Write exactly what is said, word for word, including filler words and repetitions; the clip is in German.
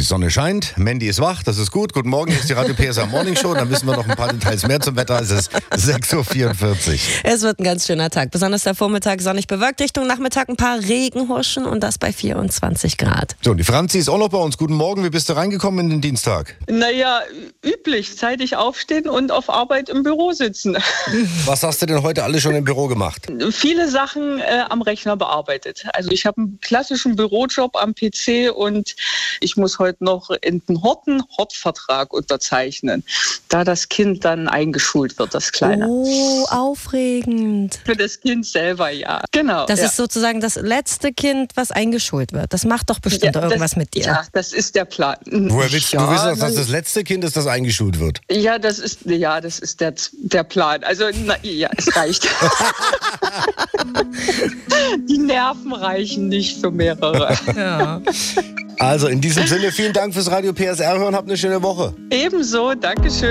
Sonne scheint, Mandy ist wach, das ist gut. Guten Morgen, hier ist die Radio P S R Morning Show. Dann wissen wir noch ein paar Details mehr zum Wetter. Es ist sechs Uhr vierundvierzig. Es wird ein ganz schöner Tag. Besonders der Vormittag sonnig bewölkt, Richtung Nachmittag ein paar Regenhuschen und das bei vierundzwanzig Grad. So, und die Franzi ist auch noch bei uns. Guten Morgen, wie bist du reingekommen in den Dienstag? Naja, üblich, zeitig aufstehen und auf Arbeit im Büro sitzen. Was hast du denn heute alles schon im Büro gemacht? Viele Sachen äh, am Rechner bearbeitet. Also ich habe einen klassischen Bürojob am P C und ich muss heute noch einen Horten-Hortvertrag unterzeichnen, da das Kind dann eingeschult wird, das Kleine. Oh, aufregend. Für das Kind selber, ja. Genau. Das ja. ist sozusagen das letzte Kind, was eingeschult wird. Das macht doch bestimmt ja, irgendwas das, mit dir. Ja, das ist der Plan. Woher willst ja, du wissen, dass das das letzte Kind ist, das eingeschult wird? Ja, das ist, ja, das ist der, der Plan. Also, na, ja, es reicht. Die Nerven reichen nicht für mehrere. Ja. Also in diesem Sinne, vielen Dank fürs Radio P S R hören. Habt eine schöne Woche. Ebenso, Dankeschön.